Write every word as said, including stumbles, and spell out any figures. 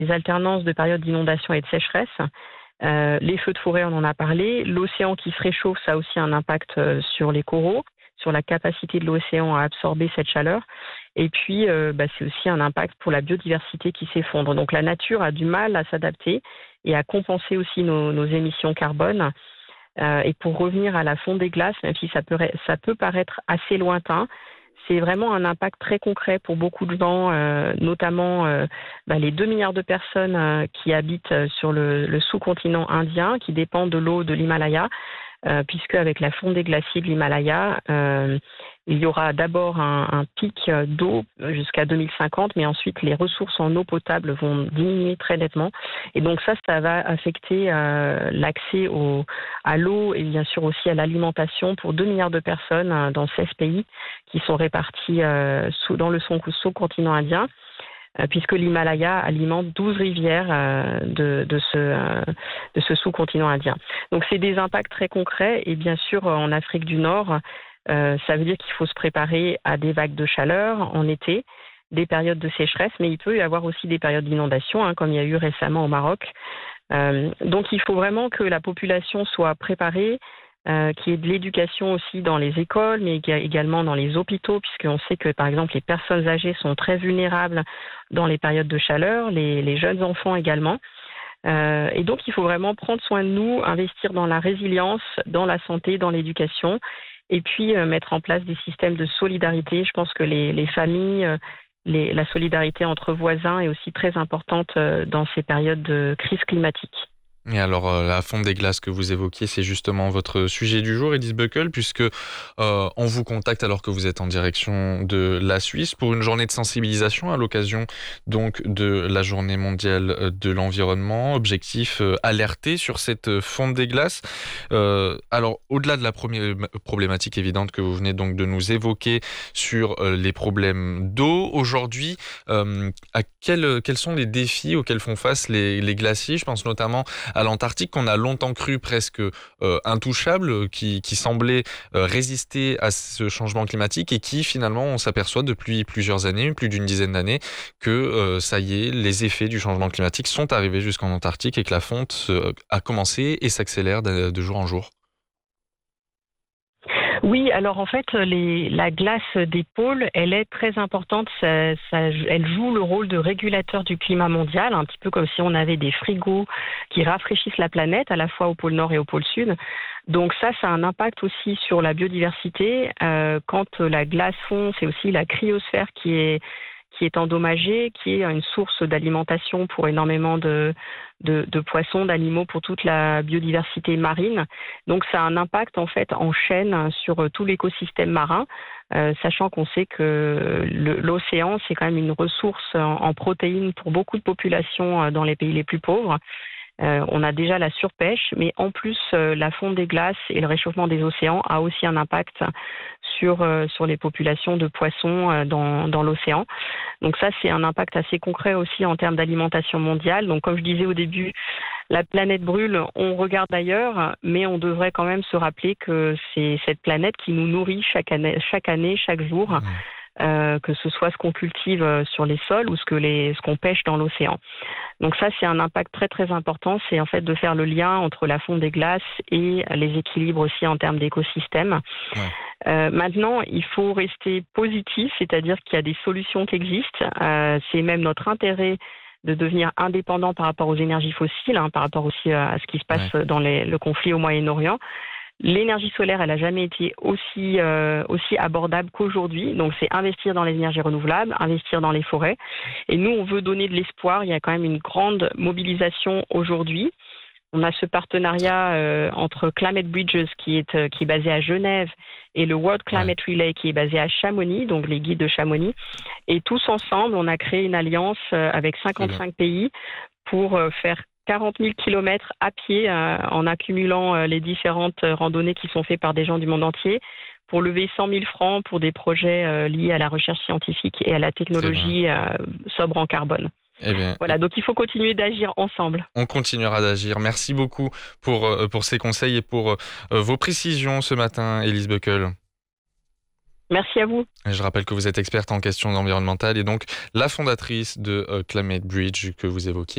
les alternances de périodes d'inondation et de sécheresse. Euh, les feux de forêt, on en a parlé. L'océan qui se réchauffe, ça a aussi un impact euh, sur les coraux, sur la capacité de l'océan à absorber cette chaleur. Et puis, euh, bah, c'est aussi un impact pour la biodiversité qui s'effondre. Donc, la nature a du mal à s'adapter et à compenser aussi nos, nos émissions carbone. Euh, et pour revenir à la fonte des glaces, même si ça peut, ça peut paraître assez lointain, c'est vraiment un impact très concret pour beaucoup de gens, euh, notamment euh, bah, les deux milliards de personnes euh, qui habitent sur le, le sous-continent indien, qui dépendent de l'eau de l'Himalaya, euh, puisque avec la fonte des glaciers de l'Himalaya, euh, il y aura d'abord un, un pic d'eau jusqu'à deux mille cinquante, mais ensuite les ressources en eau potable vont diminuer très nettement. Et donc ça, ça va affecter euh, l'accès au, à l'eau et bien sûr aussi à l'alimentation pour deux milliards de personnes euh, dans seize pays qui sont répartis euh, sous, dans le sous-continent indien, euh, puisque l'Himalaya alimente douze rivières euh, de, de ce, euh, de ce sous-continent indien. Donc c'est des impacts très concrets et bien sûr en Afrique du Nord, euh, ça veut dire qu'il faut se préparer à des vagues de chaleur en été, des périodes de sécheresse, mais il peut y avoir aussi des périodes d'inondation, hein, comme il y a eu récemment au Maroc. Euh, donc il faut vraiment que la population soit préparée, euh, qu'il y ait de l'éducation aussi dans les écoles, mais également dans les hôpitaux, puisqu'on sait que par exemple les personnes âgées sont très vulnérables dans les périodes de chaleur, les, les jeunes enfants également. Euh, et donc il faut vraiment prendre soin de nous, investir dans la résilience, dans la santé, dans l'éducation, et puis euh, mettre en place des systèmes de solidarité. Je pense que les, les familles, euh, les, la solidarité entre voisins est aussi très importante euh, dans ces périodes de crise climatique. Et alors, euh, la fonte des glaces que vous évoquiez, c'est justement votre sujet du jour, Élise Beukel, puisque euh, on vous contacte alors que vous êtes en direction de la Suisse pour une journée de sensibilisation à l'occasion donc de la Journée mondiale de l'environnement. Objectif euh, alerter sur cette fonte des glaces. Euh, alors, au-delà de la première problématique évidente que vous venez donc de nous évoquer sur euh, les problèmes d'eau, aujourd'hui, euh, à quel, quels sont les défis auxquels font face les, les glaciers? Je pense notamment à l'Antarctique, qu'on a longtemps cru presque euh, intouchable, qui, qui semblait euh, résister à ce changement climatique et qui finalement on s'aperçoit depuis plusieurs années, plus d'une dizaine d'années, que euh, ça y est, les effets du changement climatique sont arrivés jusqu'en Antarctique et que la fonte euh, a commencé et s'accélère de, de jour en jour. Oui, alors en fait, les, la glace des pôles, elle est très importante. Ça, ça, elle joue le rôle de régulateur du climat mondial, un petit peu comme si on avait des frigos qui rafraîchissent la planète, à la fois au pôle Nord et au pôle Sud. Donc ça, ça a un impact aussi sur la biodiversité. Euh, quand la glace fond, c'est aussi la cryosphère qui est qui est endommagée, qui est une source d'alimentation pour énormément de, de, de poissons, d'animaux, pour toute la biodiversité marine. Donc ça a un impact en fait en chaîne sur tout l'écosystème marin, euh, sachant qu'on sait que le, l'océan, c'est quand même une ressource en, en protéines pour beaucoup de populations dans les pays les plus pauvres. Euh, on a déjà la surpêche, mais en plus, euh, la fonte des glaces et le réchauffement des océans a aussi un impact sur, euh, sur les populations de poissons euh, dans, dans l'océan. Donc ça, c'est un impact assez concret aussi en termes d'alimentation mondiale. Donc comme je disais au début, la planète brûle, on regarde ailleurs, mais on devrait quand même se rappeler que c'est cette planète qui nous nourrit chaque année, chaque, année, chaque jour. Mmh. Euh, que ce soit ce qu'on cultive sur les sols ou ce que les, ce qu'on pêche dans l'océan. Donc ça, c'est un impact très très important, c'est en fait de faire le lien entre la fonte des glaces et les équilibres aussi en termes d'écosystèmes. Ouais. Euh, maintenant, il faut rester positif, c'est-à-dire qu'il y a des solutions qui existent. Euh, c'est même notre intérêt de devenir indépendant par rapport aux énergies fossiles, hein, par rapport aussi à ce qui se passe ouais. dans les, le conflit au Moyen-Orient. L'énergie solaire, elle n'a jamais été aussi, euh, aussi abordable qu'aujourd'hui. Donc, c'est investir dans les énergies renouvelables, investir dans les forêts. Et nous, on veut donner de l'espoir. Il y a quand même une grande mobilisation aujourd'hui. On a ce partenariat euh, entre Climate Bridges, qui est, euh, qui est basé à Genève, et le World Climate ouais. Relay, qui est basé à Chamonix, donc les guides de Chamonix. Et tous ensemble, on a créé une alliance euh, avec cinquante-cinq pays pour euh, faire quarante mille kilomètres à pied euh, en accumulant euh, les différentes euh, randonnées qui sont faites par des gens du monde entier pour lever cent mille francs pour des projets euh, liés à la recherche scientifique et à la technologie euh, sobre en carbone. Eh bien, voilà, donc il faut continuer d'agir ensemble. On continuera d'agir. Merci beaucoup pour, euh, pour ces conseils et pour euh, vos précisions ce matin, Élise Beukel. Merci à vous. Et je rappelle que vous êtes experte en questions environnementales et donc la fondatrice de euh, Climate Bridge que vous évoquiez.